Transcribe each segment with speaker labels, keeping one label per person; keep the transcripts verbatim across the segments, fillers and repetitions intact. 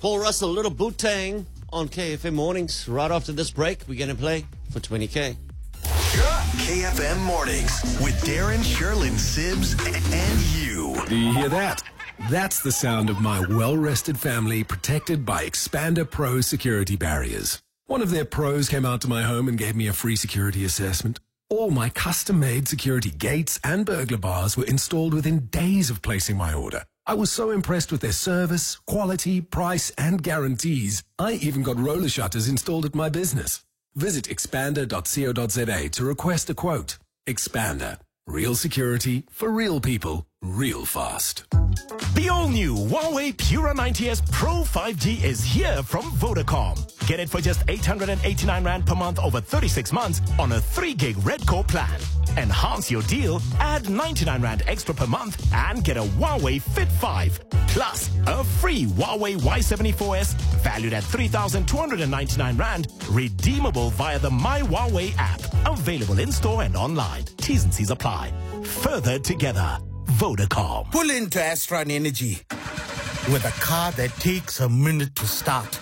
Speaker 1: Paul Russell, Little Bootang on K F M Mornings. Right after this break, we're going to play for twenty K.
Speaker 2: K F M Mornings with Darren, Sherlyn, Sibs, and you.
Speaker 3: Do you hear that? That's the sound of my well-rested family protected by Expander Pro security barriers. One of their pros came out to my home and gave me a free security assessment. All my custom-made security gates and burglar bars were installed within days of placing my order. I was so impressed with their service, quality, price, and guarantees. I even got roller shutters installed at my business. Visit expander dot co dot za to request a quote. Expander. Real security for real people, real fast.
Speaker 4: The all-new Huawei Pura ninety S Pro five G is here from Vodacom. Get it for just eight hundred eighty-nine rand per month over thirty-six months on a three gig Red Core plan. Enhance your deal, add ninety-nine rand extra per month and get a Huawei Fit five. Plus, a free Huawei Y seventy-four S valued at three thousand two hundred ninety-nine rand, redeemable via the My Huawei app. Available in-store and online. T's and C's apply. Further together. Vodacom.
Speaker 5: Pull into Astron Energy with a car that takes a minute to start.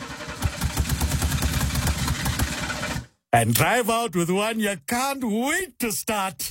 Speaker 5: And drive out with one you can't wait to start.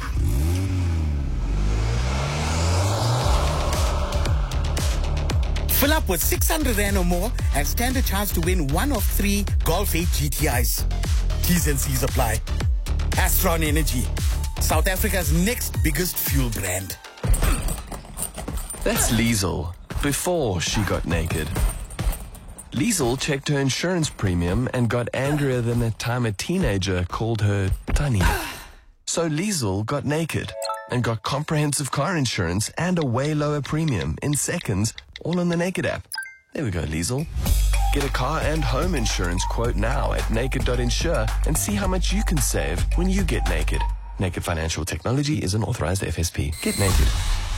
Speaker 5: Fill up with six hundred rand or more and stand a chance to win one of three Golf eight G T Is. T's and C's apply. Astron Energy. South Africa's next biggest fuel brand.
Speaker 6: That's Liesel, before she got naked. Liesel checked her insurance premium and got angrier than the time a teenager called her Tunny. So Liesel got naked and got comprehensive car insurance and a way lower premium in seconds, all on the Naked app. There we go, Liesel. Get a car and home insurance quote now at naked dot insure and see how much you can save when you get naked. Naked Financial Technology is an authorized F S P. Get naked.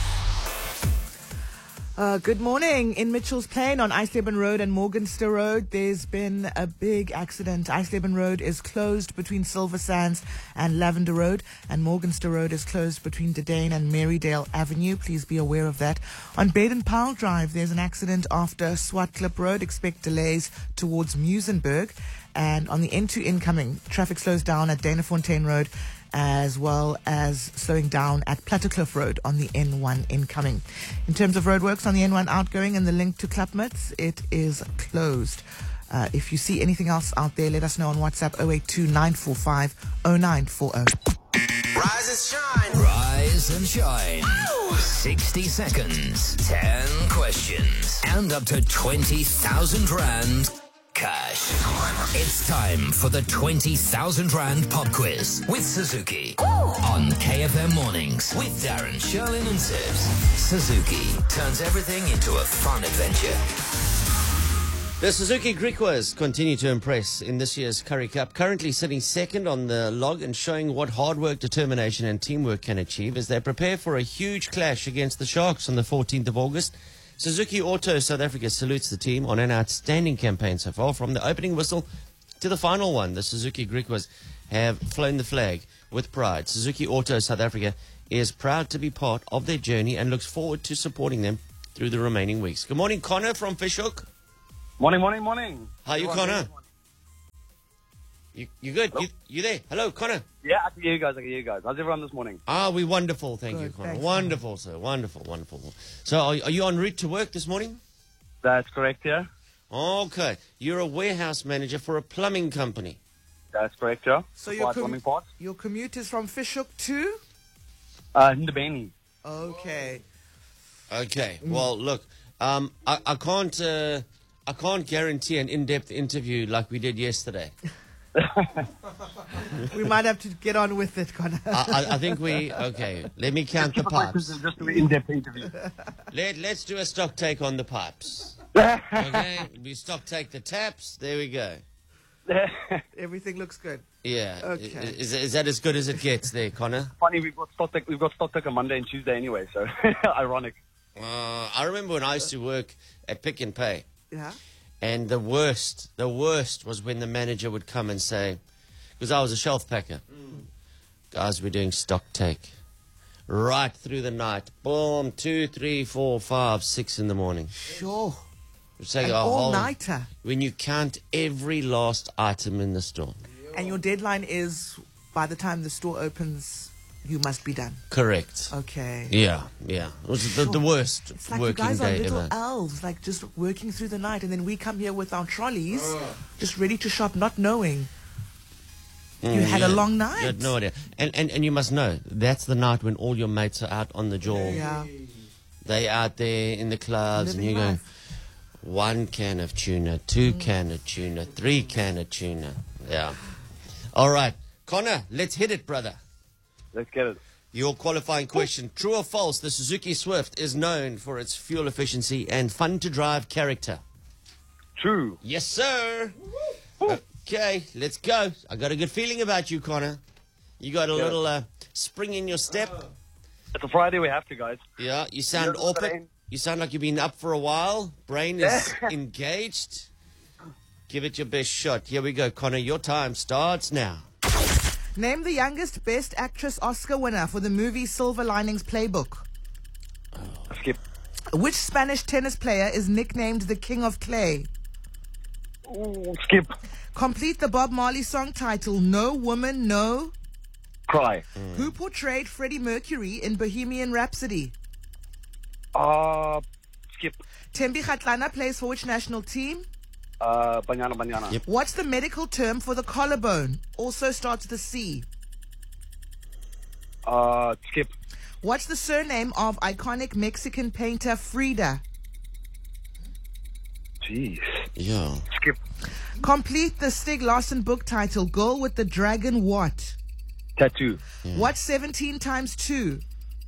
Speaker 7: Uh, good morning. In Mitchell's Plain on Eisleben Road and Morgenster Road, there's been a big accident. Eisleben Road is closed between Silver Sands and Lavender Road, and Morgenster Road is closed between Dedane and Marydale Avenue. Please be aware of that. On Baden-Powell Drive, there's an accident after Swartklip Road. Expect delays towards Musenberg. And on the N two incoming, traffic slows down at Danafontein Road, as well as slowing down at Plattercliff Road on the N one incoming. In terms of roadworks on the N one outgoing and the link to Klapmuts, it is closed. Uh, if you see anything else out there, let us know on WhatsApp oh eight two nine four five oh nine four oh.
Speaker 2: Rise and shine.
Speaker 8: Rise and shine. Ow! sixty seconds, ten questions, and up to twenty thousand rand cash. It's time for the twenty thousand rand pop quiz with Suzuki. Ooh. On K F M Mornings with Darren, Sherlyn and Sibs. Suzuki turns everything into a fun adventure.
Speaker 1: The Suzuki Griquas continue to impress in this year's Currie Cup, currently sitting second on the log and showing what hard work, determination and teamwork can achieve as they prepare for a huge clash against the Sharks on the fourteenth of August. Suzuki Auto South Africa salutes the team on an outstanding campaign so far. From the opening whistle to the final one, the Suzuki Griquas have flown the flag with pride. Suzuki Auto South Africa is proud to be part of their journey and looks forward to supporting them through the remaining weeks. Good morning, Connor from Fishhook.
Speaker 9: Morning, morning, morning.
Speaker 1: How are you, Connor? You, you good? You, you there? Hello, Connor.
Speaker 9: Yeah, I can hear you guys. I can hear you guys. How's everyone this morning?
Speaker 1: Ah, we wonderful. Thank
Speaker 7: Good,
Speaker 1: you, Connor.
Speaker 7: thanks,
Speaker 1: Wonderful, sir. Wonderful, wonderful. So are, are you en route to work this morning?
Speaker 9: That's correct, yeah.
Speaker 1: Okay. You're a warehouse manager for a plumbing company.
Speaker 9: That's correct, yeah.
Speaker 7: So your, com-
Speaker 9: plumbing parts.
Speaker 7: your commute is from Fishhook to?
Speaker 9: Uh, Ndabeni.
Speaker 7: Okay.
Speaker 1: Okay. Well, look, um, I, I can't, uh, I can't guarantee an in-depth interview like we did yesterday.
Speaker 7: We might have to get on with it, Connor.
Speaker 1: I, I, I think we, okay, let me count the pipes.
Speaker 9: Just an in-depth interview.
Speaker 1: Let, let's do a stock take on the pipes. Okay, we stock take the taps. There we go.
Speaker 7: Everything looks good.
Speaker 1: Yeah.
Speaker 7: Okay.
Speaker 1: Is, is that as good as it gets there, Connor?
Speaker 9: Funny, we've got stock take, we've got stock take on Monday and Tuesday anyway, so ironic.
Speaker 1: Uh, I remember when I used to work at Pick and Pay.
Speaker 7: Yeah.
Speaker 1: And the worst, the worst was when the manager would come and say, because I was a shelf packer, mm. guys, we're doing stock take. Right through the night. Boom, two, three, four, five, six in the morning.
Speaker 7: Sure.
Speaker 1: It's like
Speaker 7: An
Speaker 1: a whole
Speaker 7: all-nighter.
Speaker 1: when you count every last item in the store.
Speaker 7: And your deadline is by the time the store opens, you must be done.
Speaker 1: Correct.
Speaker 7: Okay.
Speaker 1: Yeah, yeah. It was the, the worst
Speaker 7: It's like you
Speaker 1: working
Speaker 7: guys are
Speaker 1: day
Speaker 7: little
Speaker 1: ever.
Speaker 7: elves, like just working through the night, and then we come here with our trolleys, just ready to shop, not knowing you had a
Speaker 1: Yeah.
Speaker 7: long
Speaker 1: You
Speaker 7: night.
Speaker 1: had no idea. And, and and you must know, that's the night when all your mates are out on the jaw.
Speaker 7: Yeah.
Speaker 1: They out there in the clubs, and
Speaker 7: Living
Speaker 1: you're going,
Speaker 7: life.
Speaker 1: one can of tuna, two can of tuna, three can of tuna. Yeah. All right. Connor, let's hit it, brother.
Speaker 9: Let's get it.
Speaker 1: Your qualifying question. True or false, the Suzuki Swift is known for its fuel efficiency and fun-to-drive character?
Speaker 9: True.
Speaker 1: Yes, sir. Okay, let's go. I got a good feeling about you, Connor. You got a
Speaker 9: Yeah.
Speaker 1: little uh, spring in your step.
Speaker 9: It's a Friday. We have to, guys.
Speaker 1: Yeah, you sound
Speaker 9: You're
Speaker 1: open.
Speaker 9: brain.
Speaker 1: You sound like you've been up for a while. Brain is engaged. Give it your best shot. Here we go, Connor. Your time starts now.
Speaker 7: Name the youngest Best Actress Oscar winner for the movie Silver Linings Playbook.
Speaker 9: Skip.
Speaker 7: Which Spanish tennis player is nicknamed the King of Clay?
Speaker 9: Ooh, skip.
Speaker 7: Complete the Bob Marley song title, No Woman, No.
Speaker 9: Cry.
Speaker 7: Who portrayed Freddie Mercury in Bohemian Rhapsody?
Speaker 9: Uh, skip.
Speaker 7: Tembi Kgatlana plays for which national team?
Speaker 9: Uh, banana, banana.
Speaker 1: Yep.
Speaker 7: What's the medical term for the collarbone? Also starts with a C.
Speaker 9: Uh, skip.
Speaker 7: What's the surname of iconic Mexican painter Frida?
Speaker 9: Jeez.
Speaker 1: Yeah.
Speaker 9: Skip.
Speaker 7: Complete the Stig Larsson book title, Girl with the Dragon What?
Speaker 9: Tattoo.
Speaker 7: What's seventeen times two?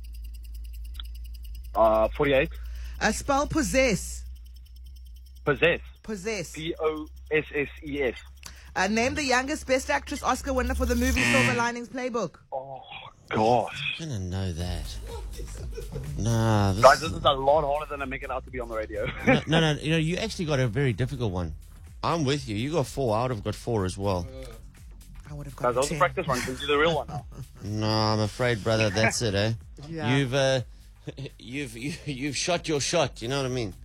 Speaker 9: Uh, forty-eight.
Speaker 7: A spell possess.
Speaker 9: Possess.
Speaker 7: Possess.
Speaker 9: P O S S E S.
Speaker 7: Uh, name the youngest Best Actress Oscar winner for the movie Silver Linings Playbook.
Speaker 9: Oh, gosh.
Speaker 1: I'm gonna know that. Nah, this
Speaker 9: Guys, this is a lot harder than I make it out to be on the radio.
Speaker 1: no, no, no. You know, you actually got a very difficult one. I'm with you. You got four. I would have got four as well.
Speaker 7: I would have
Speaker 9: Guys,
Speaker 7: got
Speaker 9: that was a
Speaker 7: ten.
Speaker 9: practice run. Can you do the real one now?
Speaker 1: No, I'm afraid, brother. That's it, eh?
Speaker 7: Yeah.
Speaker 1: You've uh, you've you, you've shot your shot. You know what I mean?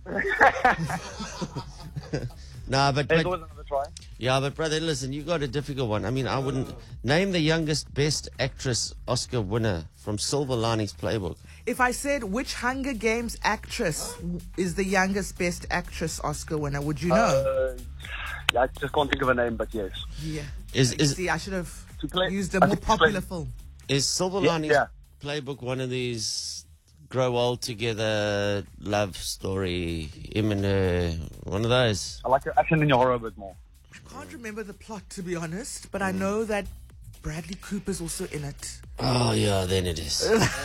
Speaker 1: Nah, but,
Speaker 9: There's
Speaker 1: but
Speaker 9: always another try.
Speaker 1: yeah, but brother, listen, you got a difficult one. I mean, I wouldn't name the youngest Best Actress Oscar winner from Silver Linings Playbook.
Speaker 7: If I said which Hunger Games actress is the youngest Best Actress Oscar winner, would you know?
Speaker 9: Uh, yeah, I just can't think of a name, but yes.
Speaker 7: yeah.
Speaker 1: Is is
Speaker 7: See, I should have
Speaker 9: To play-
Speaker 7: used a
Speaker 9: I
Speaker 7: more
Speaker 9: think to play-
Speaker 7: popular film.
Speaker 1: is Silver
Speaker 9: Yeah,
Speaker 1: Linings
Speaker 9: yeah.
Speaker 1: Playbook one of these grow old together love story, him and her, one of those?
Speaker 9: I like your action in your horror a bit more.
Speaker 7: I can't remember the plot, to be honest, but I know that Bradley Cooper's also in it.
Speaker 1: Oh yeah, then it is.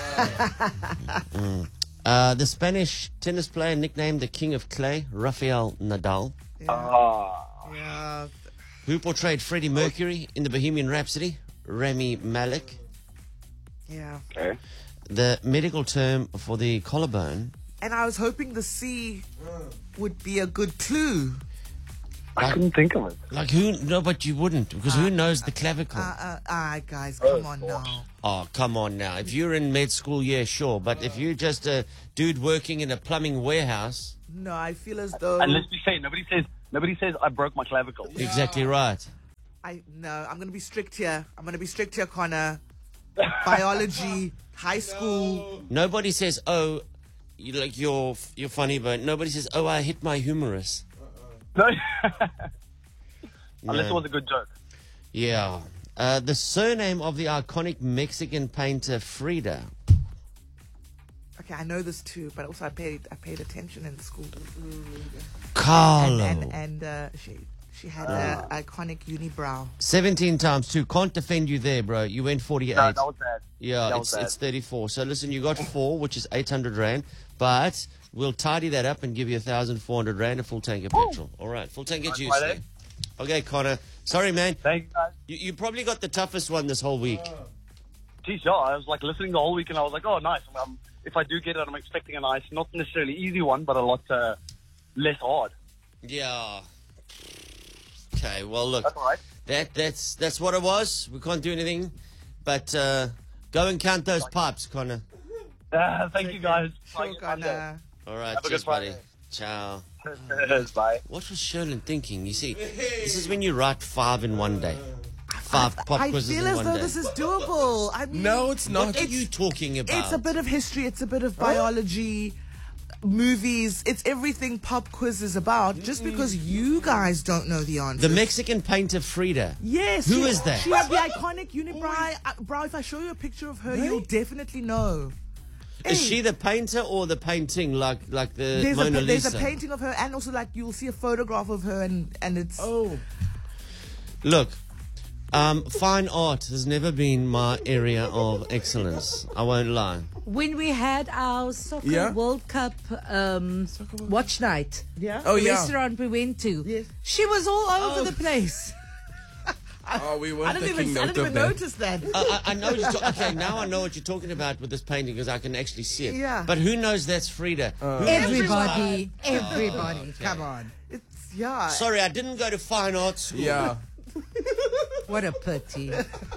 Speaker 1: Mm. Uh, the Spanish tennis player nicknamed the King of Clay, Rafael Nadal,
Speaker 9: Ah.
Speaker 7: Yeah.
Speaker 1: who portrayed Freddie Mercury in the Bohemian Rhapsody, Rami Malek.
Speaker 7: Yeah.
Speaker 9: Okay.
Speaker 1: The medical term for the collarbone.
Speaker 7: And I was hoping the C would be a good clue.
Speaker 9: I couldn't think of it.
Speaker 1: Like who? No, but you wouldn't, because who knows the clavicle?
Speaker 7: Uh, uh, ah, guys, come on now.
Speaker 1: Oh, come on now. If you're in med school, yeah, sure. But if you're just a dude working in a plumbing warehouse,
Speaker 7: No, I feel as though
Speaker 9: And let's be fair, nobody says nobody says I broke my clavicle.
Speaker 1: exactly right.
Speaker 7: I no, I'm gonna be strict here. I'm gonna be strict here, Connor. Biology, high school.
Speaker 1: Nobody says, "Oh, you like you're you're funny," but nobody says, "Oh, I hit my humerus."
Speaker 9: No. Unless it
Speaker 1: No.
Speaker 9: was a good joke.
Speaker 1: Yeah. Uh, the surname of the iconic Mexican painter Frida.
Speaker 7: Okay, I know this too, but also I paid I paid attention in school.
Speaker 1: Carlo.
Speaker 7: And and, and uh, she she had an iconic unibrow.
Speaker 1: seventeen times two. Can't defend you there, bro. You went forty-eight.
Speaker 9: No, that was bad.
Speaker 1: Yeah,
Speaker 9: That
Speaker 1: it's
Speaker 9: was bad.
Speaker 1: it's thirty-four. So listen, you got four, which is eight hundred rand, but we'll tidy that up and give you one thousand four hundred rand, a full tank of petrol. All right, full tank of
Speaker 9: Right,
Speaker 1: juice.
Speaker 9: right,
Speaker 1: there. Okay, Connor. Sorry, man.
Speaker 9: Thank you guys.
Speaker 1: You, you probably got the toughest one this whole week.
Speaker 9: Geez, yeah, I was like listening the whole week and I was like, oh, nice. Um, if I do get it, I'm expecting a nice, not necessarily easy one, but a lot uh, less hard.
Speaker 1: Yeah. Okay, well, look.
Speaker 9: That's all right.
Speaker 1: That that's that's what it was. We can't do anything, but uh, go and count those pipes, Connor.
Speaker 9: Uh, thank you guys.
Speaker 7: Sure,
Speaker 9: Bye.
Speaker 7: Connor.
Speaker 1: All right,
Speaker 9: Have a
Speaker 1: cheers,
Speaker 9: good
Speaker 1: buddy.
Speaker 9: Friday.
Speaker 1: Ciao.
Speaker 9: Bye.
Speaker 1: What was Sherlyn thinking? You see, this is when you write five in one day. Five pop
Speaker 7: I
Speaker 1: quizzes
Speaker 7: feel
Speaker 1: in
Speaker 7: as
Speaker 1: one
Speaker 7: though
Speaker 1: day.
Speaker 7: this is doable. I mean,
Speaker 5: No, it's not.
Speaker 1: What are you talking about?
Speaker 7: It's a bit of history. It's a bit of biology, movies. It's everything pop quiz is about. Just because you guys don't know the answer.
Speaker 1: The Mexican painter Frida.
Speaker 7: Yes.
Speaker 1: Who
Speaker 7: she,
Speaker 1: is that?
Speaker 7: She had the iconic unibrow. Uh, bro, if I show you a picture of her, you'll definitely know.
Speaker 1: Is
Speaker 7: Hey.
Speaker 1: she the painter or the painting like like the
Speaker 7: There's
Speaker 1: Mona
Speaker 7: a, there's
Speaker 1: Lisa?
Speaker 7: a painting of her, and also like you'll see a photograph of her, and and it's
Speaker 5: Oh.
Speaker 1: Look, um, fine art has never been my area of excellence. I won't lie.
Speaker 10: When we had our Soccer
Speaker 5: Yeah.
Speaker 10: World Cup um, watch night,
Speaker 7: yeah.
Speaker 5: Oh,
Speaker 10: the
Speaker 5: yeah.
Speaker 10: restaurant we went to,
Speaker 7: Yes.
Speaker 10: she was all over the place.
Speaker 5: Oh, we
Speaker 7: I
Speaker 5: weren't
Speaker 7: didn't
Speaker 5: taking
Speaker 7: even I
Speaker 5: note
Speaker 7: didn't
Speaker 5: of
Speaker 7: even
Speaker 5: that.
Speaker 7: notice that.
Speaker 1: I, I, I know what you're ta- okay. Now I know what you're talking about with this painting because I can actually see it.
Speaker 7: Yeah.
Speaker 1: But who knows that's Frida?
Speaker 5: Uh.
Speaker 1: Who-
Speaker 10: Everybody, everybody, come on.
Speaker 7: It's yeah.
Speaker 1: Sorry, I didn't go to fine art school.
Speaker 5: Yeah.
Speaker 10: What a pity.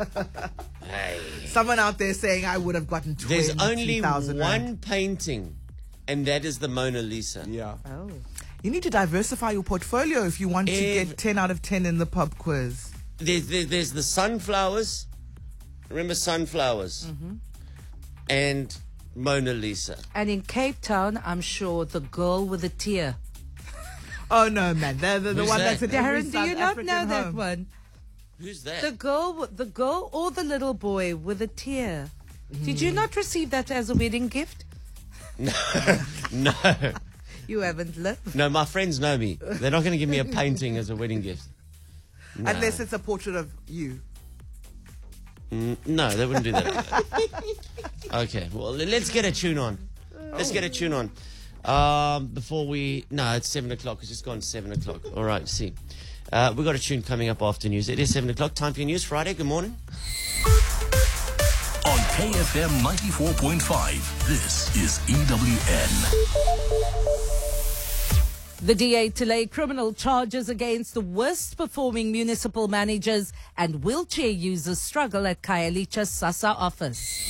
Speaker 1: Hey.
Speaker 7: Someone out there saying I would have gotten
Speaker 1: There's
Speaker 7: twenty
Speaker 1: only
Speaker 7: thousand.
Speaker 1: one painting, and that is the Mona Lisa.
Speaker 5: Yeah.
Speaker 10: Oh.
Speaker 7: You need to diversify your portfolio if you want to
Speaker 1: Ev-
Speaker 7: get ten out of ten in the pub quiz.
Speaker 1: There's, there, there's the sunflowers. Remember sunflowers?
Speaker 7: Mm-hmm.
Speaker 1: And Mona Lisa.
Speaker 10: And in Cape Town, I'm sure the girl with the tear.
Speaker 7: Oh no, man! They're the, the
Speaker 1: Who's
Speaker 7: one
Speaker 1: that?
Speaker 7: that's in every
Speaker 10: Darren, do
Speaker 7: South
Speaker 10: you not
Speaker 7: African
Speaker 10: know that
Speaker 7: home.
Speaker 10: one?
Speaker 1: Who's that?
Speaker 10: The girl, w- the girl, or the little boy with a tear. Did
Speaker 7: Hmm.
Speaker 10: you not receive that as a wedding gift?
Speaker 1: No.
Speaker 10: You haven't lived.
Speaker 1: No, my friends know me. They're not going to give me a painting as a wedding gift. No.
Speaker 7: Unless it's a portrait of you.
Speaker 1: Mm, no, they wouldn't do that. Okay, well, let's get a tune on. Let's get a tune on. Um, before we... No, it's seven o'clock. It's just gone seven o'clock. All right, see. Uh, we've got a tune coming up after news. It is seven o'clock. Time for your news. Friday. Good morning.
Speaker 2: On K F M ninety-four point five, this is E W N.
Speaker 10: The D A to lay criminal charges against the worst performing municipal managers and wheelchair users struggle at Khayelitsha's SASSA office.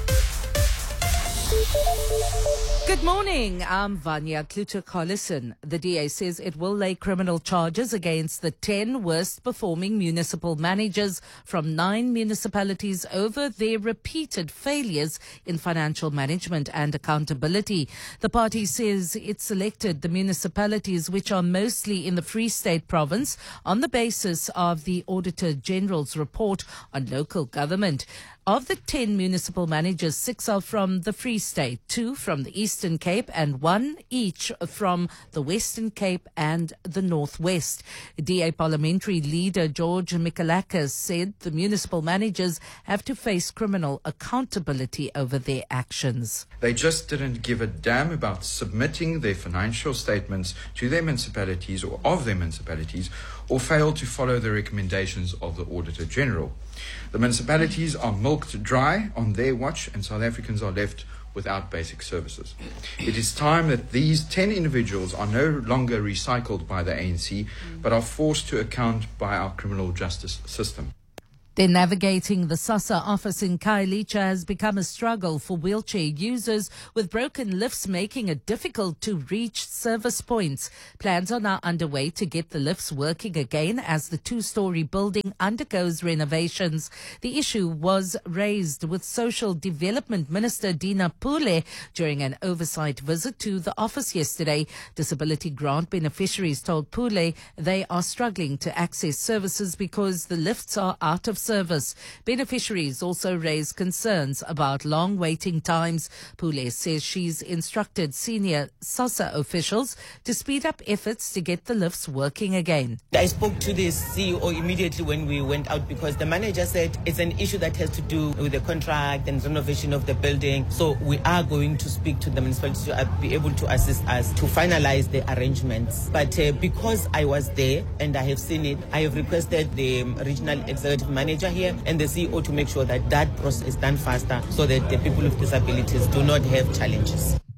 Speaker 10: Good morning. I'm Vanya Kluter-Collison. The D A says it will lay criminal charges against the ten worst performing municipal managers from nine municipalities over their repeated failures in financial management and accountability. The party says it selected the municipalities which are mostly in the Free State province on the basis of the Auditor General's report on local government. Of the ten municipal managers, six are from the Free State, two from the Eastern Cape, and one each from the Western Cape and the Northwest. D A parliamentary leader George Mikalakis said the municipal managers have to face criminal accountability over their actions.
Speaker 11: They just didn't give a damn about submitting their financial statements to their municipalities or of their municipalities, or failed to follow the recommendations of the Auditor General. The municipalities are milked dry on their watch, and South Africans are left without basic services. It is time that these ten individuals are no longer recycled by the A N C, but are forced to account by our criminal justice system.
Speaker 10: Then navigating the SASSA office in Khayelitsha has become a struggle for wheelchair users, with broken lifts making it difficult to reach service points. Plans are now underway to get the lifts working again as the two-story building undergoes renovations. The issue was raised with Social Development Minister Dina Pule during an oversight visit to the office yesterday. Disability grant beneficiaries told Pule they are struggling to access services because the lifts are out of service. Beneficiaries also raised concerns about long waiting times. Pule says she's instructed senior SASSA officials to speed up efforts to get the lifts working again.
Speaker 12: I spoke to the C E O immediately when we went out, because the manager said it's an issue that has to do with the contract and renovation of the building. So we are going to speak to the municipality to be able to assist us to finalize the arrangements. But uh, because I was there and I have seen it, I have requested the regional executive manager here and the C E O to make sure that that process is done faster so that the people with disabilities do not have challenges.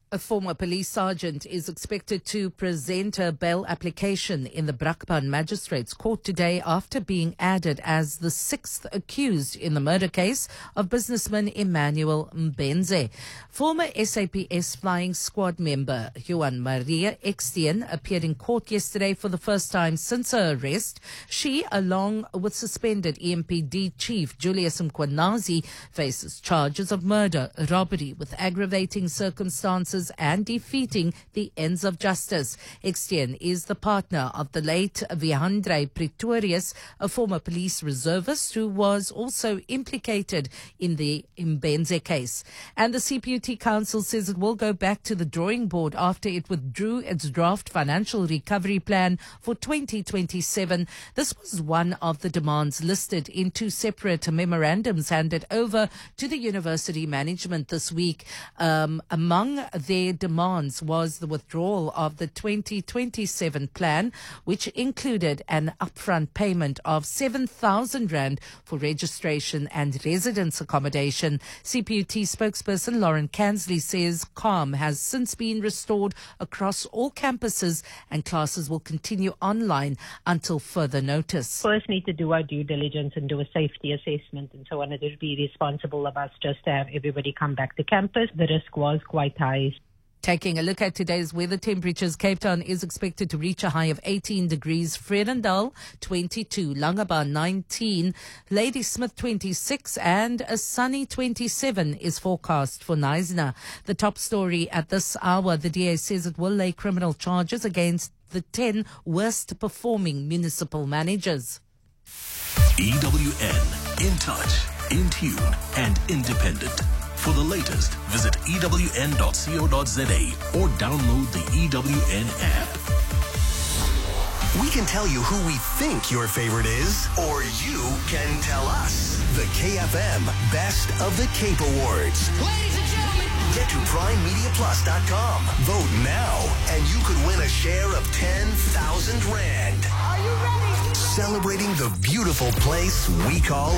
Speaker 10: A former police sergeant is expected to present a bail application in the Brakpan Magistrates Court today after being added as the sixth accused in the murder case of businessman Emmanuel Mbenze. Former S A P S Flying Squad member Juan Maria Extien appeared in court yesterday for the first time since her arrest. She, along with suspended E M P D Chief Julius Mkwanazi, faces charges of murder, robbery with aggravating circumstances and defeating the ends of justice. Extien is the partner of the late Vihandre Pretorius, a former police reservist who was also implicated in the Mbenze case. And the C P U T Council says it will go back to the drawing board after it withdrew its draft financial recovery plan for twenty twenty-seven. This was one of the demands listed in two separate memorandums handed over to the university management this week. Um, among their demands was the withdrawal of the twenty twenty-seven plan, which included an upfront payment of seven thousand rand for registration and residence accommodation. C P U T spokesperson Lauren Kansley says calm has since been restored across all campuses and classes will continue online until further notice.
Speaker 13: First need to do our due diligence and do a safety assessment and so on. It would be responsible of us just to have everybody come back to campus. The risk was quite high.
Speaker 10: Taking a look at today's weather temperatures, Cape Town is expected to reach a high of eighteen degrees, Vredendal twenty-two, Langaba nineteen, Ladysmith twenty-six, and a sunny twenty-seven is forecast for Knysna. The top story at this hour, the D A says it will lay criminal charges against the ten worst performing municipal managers.
Speaker 3: E W N, in touch, in tune, and independent. For the latest, visit E W N dot co dot za or download the E W N app.
Speaker 2: We can tell you who we think your favorite is, or you can tell us. The K F M Best of the Cape Awards.
Speaker 14: Ladies and gentlemen,
Speaker 2: get to prime media plus dot com. Vote now, and you could win a share of ten thousand rand.
Speaker 14: are you ready?
Speaker 2: Celebrating the beautiful place we call